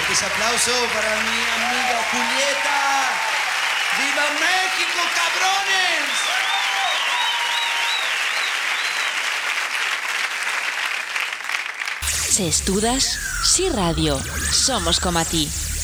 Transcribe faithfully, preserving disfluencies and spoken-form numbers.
Fuerte ese aplauso para mi amiga Julieta. ¡Viva México, cabrones! Si estudas, si radio, somos como a ti.